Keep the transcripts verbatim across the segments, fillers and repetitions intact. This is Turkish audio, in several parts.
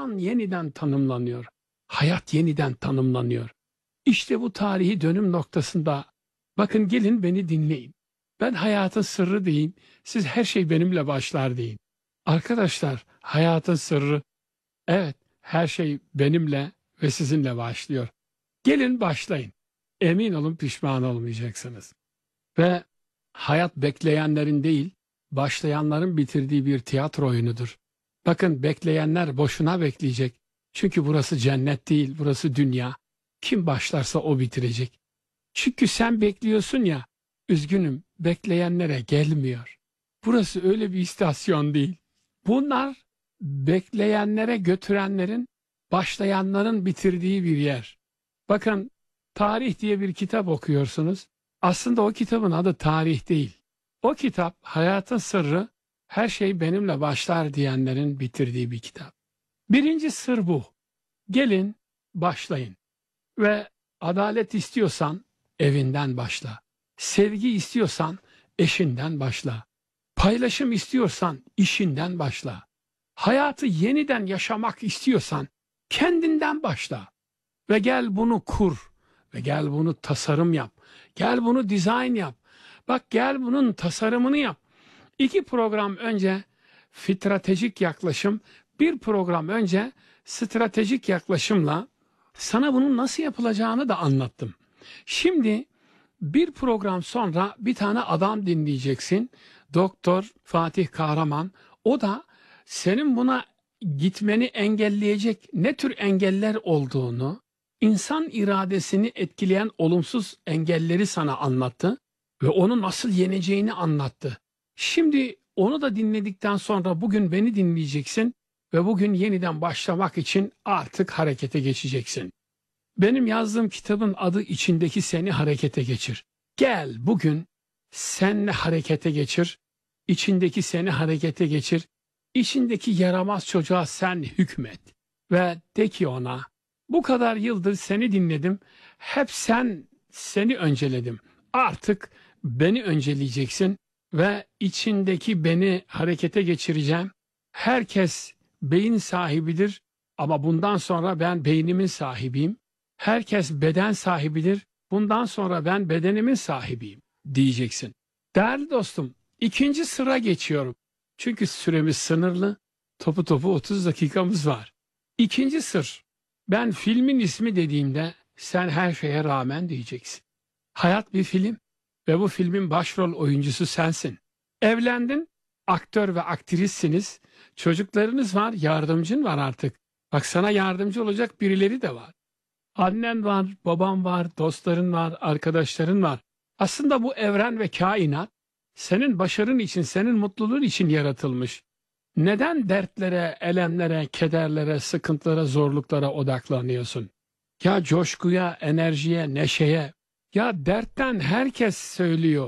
İnsan yeniden tanımlanıyor. Hayat yeniden tanımlanıyor. İşte bu tarihi dönüm noktasında bakın gelin beni dinleyin. Ben hayatın sırrı diyeyim. Siz her şey benimle başlar deyin. Arkadaşlar hayatın sırrı evet her şey benimle ve sizinle başlıyor. Gelin başlayın. Emin olun pişman olmayacaksınız. Ve hayat bekleyenlerin değil, başlayanların bitirdiği bir tiyatro oyunudur. Bakın bekleyenler boşuna bekleyecek. Çünkü burası cennet değil, burası dünya. Kim başlarsa o bitirecek. Çünkü sen bekliyorsun ya, üzgünüm bekleyenlere gelmiyor. Burası öyle bir istasyon değil. Bunlar bekleyenlere götürenlerin, başlayanların bitirdiği bir yer. Bakın tarih diye bir kitap okuyorsunuz. Aslında o kitabın adı tarih değil. O kitap hayatın sırrı her şey benimle başlar diyenlerin bitirdiği bir kitap. Birinci sır bu. Gelin başlayın. Ve adalet istiyorsan evinden başla. Sevgi istiyorsan eşinden başla. Paylaşım istiyorsan işinden başla. Hayatı yeniden yaşamak istiyorsan kendinden başla. Ve gel bunu kur. Ve gel bunu tasarım yap. Gel bunu dizayn yap. Bak gel bunun tasarımını yap. İki program önce stratejik yaklaşım, bir program önce stratejik yaklaşımla sana bunun nasıl yapılacağını da anlattım. Şimdi bir program sonra bir tane adam dinleyeceksin. Doktor Fatih Kahraman. O da senin buna gitmeni engelleyecek ne tür engeller olduğunu, insan iradesini etkileyen olumsuz engelleri sana anlattı ve onu nasıl yeneceğini anlattı. Şimdi onu da dinledikten sonra bugün beni dinleyeceksin ve bugün yeniden başlamak için artık harekete geçeceksin. Benim yazdığım kitabın adı içindeki seni harekete geçir. Gel bugün senle harekete geçir, içindeki seni harekete geçir, içindeki yaramaz çocuğa sen hükmet ve de ki ona bu kadar yıldır seni dinledim, hep sen seni önceledim. Artık beni önceleyeceksin ve içindeki beni harekete geçireceğim. Herkes beyin sahibidir ama bundan sonra ben beynimin sahibiyim. Herkes beden sahibidir. Bundan sonra ben bedenimin sahibiyim diyeceksin. Değerli dostum, ikinci sıra geçiyorum. Çünkü süremiz sınırlı. Topu topu otuz dakikamız var. İkinci sır. Ben filmin ismi dediğimde sen her şeye rağmen diyeceksin. Hayat bir film ve bu filmin başrol oyuncusu sensin. Evlendin, aktör ve aktrissiniz. Çocuklarınız var, yardımcın var artık. Bak sana yardımcı olacak birileri de var. Annen var, baban var, dostların var, arkadaşların var. Aslında bu evren ve kainat senin başarın için, senin mutluluğun için yaratılmış. Neden dertlere, elemlere, kederlere, sıkıntılara, zorluklara odaklanıyorsun? Ya coşkuya, enerjiye, neşeye. Ya dertten herkes söylüyor.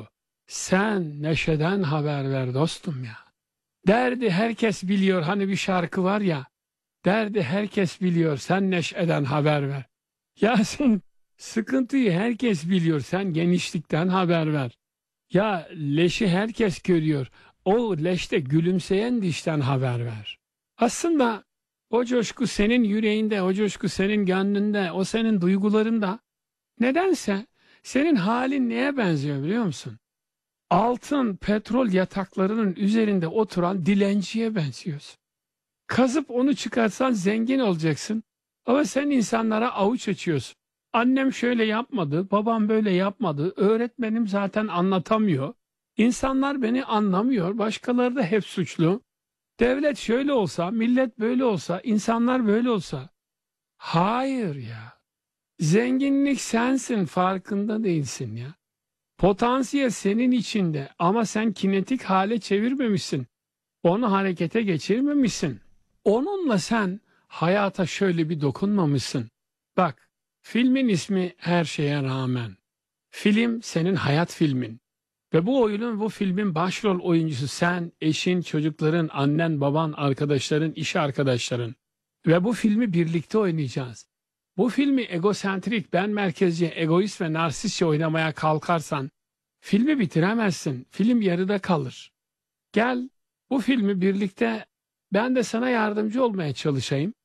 Sen neşeden haber ver dostum ya. Derdi herkes biliyor. Hani bir şarkı var ya. Derdi herkes biliyor. Sen neşeden haber ver. Ya sen sıkıntıyı herkes biliyor. Sen genişlikten haber ver. Ya leşi herkes görüyor. O leşte gülümseyen dişten haber ver. Aslında o coşku senin yüreğinde, o coşku senin gönlünde, o senin duygularında. Nedense senin halin neye benziyor biliyor musun? Altın, petrol yataklarının üzerinde oturan dilenciye benziyorsun. Kazıp onu çıkarsan zengin olacaksın. Ama sen insanlara avuç açıyorsun. Annem şöyle yapmadı, babam böyle yapmadı, öğretmenim zaten anlatamıyor. İnsanlar beni anlamıyor, başkaları da hep suçlu. Devlet şöyle olsa, millet böyle olsa, insanlar böyle olsa. Hayır ya. Zenginlik sensin, farkında değilsin ya. Potansiyel senin içinde ama sen kinetik hale çevirmemişsin. Onu harekete geçirmemişsin. Onunla sen hayata şöyle bir dokunmamışsın. Bak, filmin ismi Her Şeye Rağmen. Film senin hayat filmin. Ve bu oyunun, bu filmin başrol oyuncusu sen, eşin, çocukların, annen, baban, arkadaşların, iş arkadaşların. Ve bu filmi birlikte oynayacağız. Bu filmi egosentrik, ben merkezci, egoist ve narsistçe oynamaya kalkarsan filmi bitiremezsin. Film yarıda kalır. Gel bu filmi birlikte ben de sana yardımcı olmaya çalışayım.